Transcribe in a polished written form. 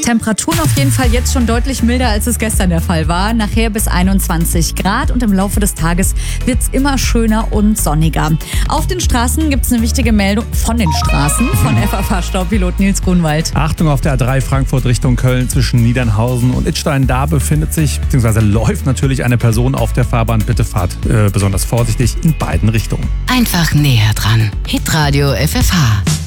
Temperaturen auf jeden Fall jetzt schon deutlich milder, als es gestern der Fall war. Nachher bis 21 Grad und im Laufe des Tages wird es immer schöner und sonniger. Auf den Straßen gibt es eine wichtige Meldung von den Straßen von FAH-Staupilot Nils Grunwald. Achtung auf der A3 Frankfurt Richtung Köln zwischen Niedernhausen und Idstein. Da befindet sich bzw. läuft natürlich eine Person auf der Fahrbahn. Bitte fahrt besonders vorsichtig in beiden Richtungen. Einfach näher dran. Hitradio FFH.